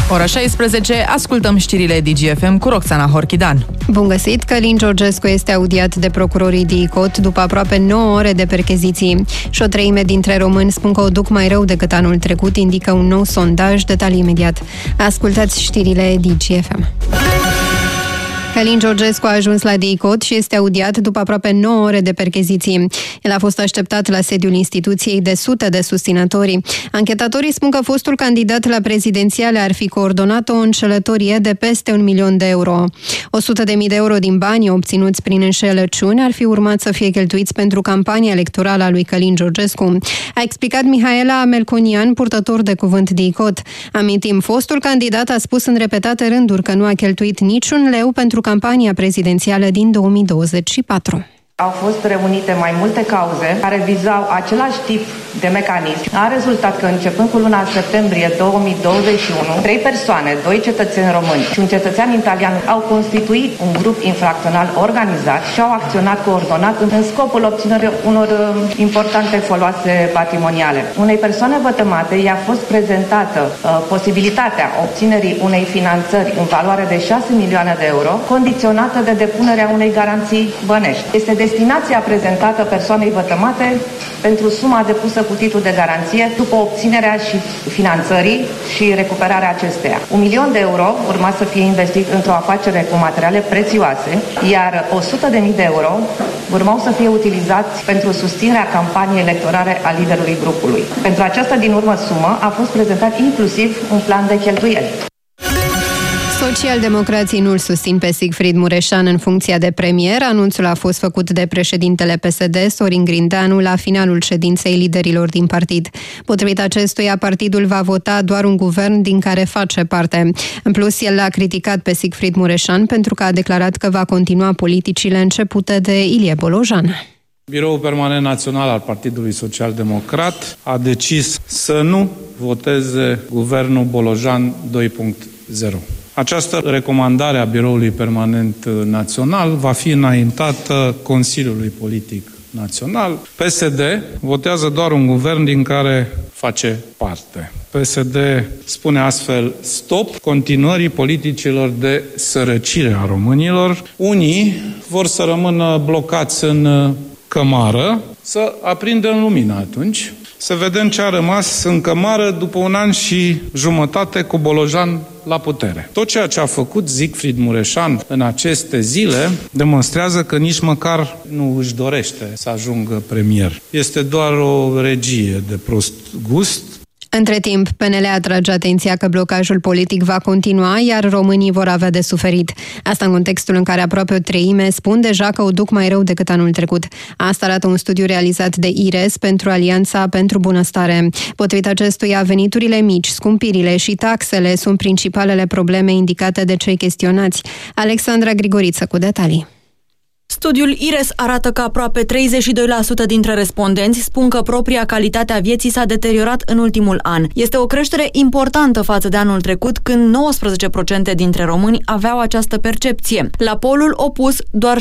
Ora 16, ascultăm știrile DGFM cu Roxana Horchidan. Bun găsit! Călin Georgescu este audiat de procurorii DICOT după aproape 9 ore de percheziții. Și o treime dintre români spun că o duc mai rău decât anul trecut, indică un nou sondaj. Detalii imediat. Ascultați știrile DGFM. Călin Georgescu a ajuns la DICOT și este audiat după aproape 9 ore de percheziții. El a fost așteptat la sediul instituției de sute de susținători. Anchetatorii spun că fostul candidat la prezidențiale ar fi coordonat o înșelătorie de peste 1 milion de euro. 100.000 de euro din banii obținuți prin înșelăciuni ar fi urmat să fie cheltuiți pentru campania electorală a lui Călin Georgescu. A explicat Mihaela Melconian, purtător de cuvânt DICOT. Amintim, fostul candidat a spus în repetate rânduri că nu a cheltuit niciun leu pentru campania prezidențială din 2024. Au fost reunite mai multe cauze care vizau același tip de mecanism. A rezultat că începând cu luna septembrie 2021, 3 persoane, 2 cetățeni români și un cetățean italian au constituit un grup infracțional organizat și au acționat coordonat în scopul obținerii unor importante foloase patrimoniale. Unei persoane vătămate i-a fost prezentată posibilitatea obținerii unei finanțări în valoare de 6 milioane de euro, condiționată de depunerea unei garanții bănești. Este destinația prezentată persoanei vătămate pentru suma depusă cu titlu de garanție după obținerea și finanțării și recuperarea acesteia. 1 milion de euro urma să fie investit într-o afacere cu materiale prețioase, iar 100.000 de euro urmau să fie utilizați pentru susținerea campaniei electorale a liderului grupului. Pentru această din urmă sumă a fost prezentat inclusiv un plan de cheltuieli. Socialdemocrații nu-l susțin pe Siegfried Mureșan în funcția de premier. Anunțul a fost făcut de președintele PSD, Sorin Grindeanu, la finalul ședinței liderilor din partid. Potrivit acestuia, partidul va vota doar un guvern din care face parte. În plus, el l-a criticat pe Siegfried Mureșan pentru că a declarat că va continua politicile începute de Ilie Bolojan. Biroul Permanent Național al Partidului Social-Democrat a decis să nu voteze guvernul Bolojan 2.0. Această recomandare a Biroului Permanent Național va fi înaintată Consiliului Politic Național. PSD votează doar un guvern din care face parte. PSD spune astfel stop continuării politicilor de sărăcire a românilor. Unii vor să rămână blocați în cămară, să aprindem lumina atunci, să vedem ce a rămas în cămară după 1 an și jumătate cu Bolojan la putere. Tot ceea ce a făcut Siegfried Mureșan în aceste zile demonstrează că nici măcar nu își dorește să ajungă premier. Este doar o regie de prost gust. Între timp, PNL atrage atenția că blocajul politic va continua, iar românii vor avea de suferit. Asta în contextul în care aproape o treime spun deja că o duc mai rău decât anul trecut. Asta arată un studiu realizat de IRES pentru Alianța pentru Bunăstare. Potrivit acestuia, veniturile mici, scumpirile și taxele sunt principalele probleme indicate de cei chestionați. Alexandra Grigoriță cu detalii. Studiul IRES arată că aproape 32% dintre respondenți spun că propria calitate a vieții s-a deteriorat în ultimul an. Este o creștere importantă față de anul trecut, când 19% dintre români aveau această percepție. La polul opus, doar 16%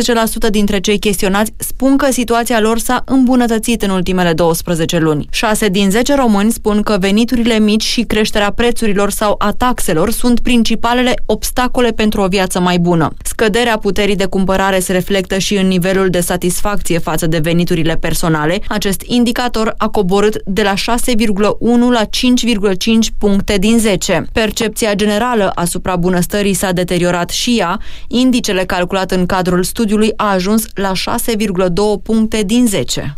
dintre cei chestionați spun că situația lor s-a îmbunătățit în ultimele 12 luni. 6 din 10 români spun că veniturile mici și creșterea prețurilor sau a taxelor sunt principalele obstacole pentru o viață mai bună. Scăderea puterii de cumpărare se reflectă și în nivelul de satisfacție față de veniturile personale. Acest indicator a coborât de la 6,1 la 5,5 puncte din 10. Percepția generală asupra bunăstării s-a deteriorat și ea. Indicele calculat în cadrul studiului a ajuns la 6,2 puncte din 10.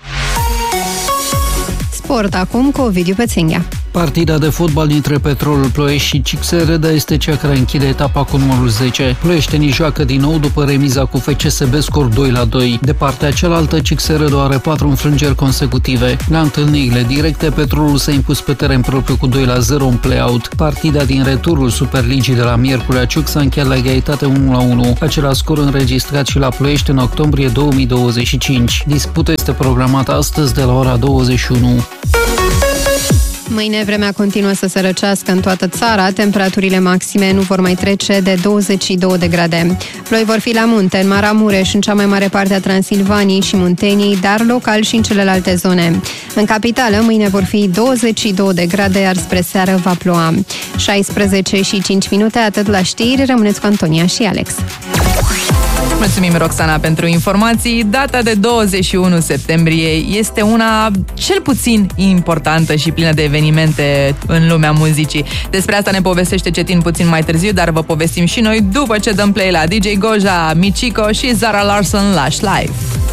Sport acum cu Ovidiu Pețenghea. Partida de fotbal dintre Petrolul Ploiești și CIX Reda este cea care închide etapa cu numărul 10. Ploieștenii joacă din nou după remiza cu FCSB scor 2-2. De partea cealaltă, CIX Reda are 4 înfrângeri consecutive. La întâlnirile directe, Petrolul s-a impus pe teren propriu cu 2-0 în play-out. Partida din returul Superligii de la Miercurea Ciuc s-a încheiat la egalitate 1-1. Același scor înregistrat și la Ploiești în octombrie 2025. Disputa este programată astăzi de la ora 21. Mâine vremea continuă să se răcească în toată țara, temperaturile maxime nu vor mai trece de 22 de grade. Ploi vor fi la munte, în Maramureș, în cea mai mare parte a Transilvaniei și Munteniei, dar local și în celelalte zone. În capitală, mâine vor fi 22 de grade, iar spre seară va ploua. 16 și 5 minute, atât la știri, rămâneți cu Antonia și Alex. Mulțumim, Roxana, pentru informații. Data de 21 septembrie este una cel puțin importantă și plină de evenimente în lumea muzicii. Despre asta ne povestește Cetin puțin mai târziu, dar vă povestim și noi după ce dăm play la DJ Goja, Michiko și Zara Larsson Lush Live.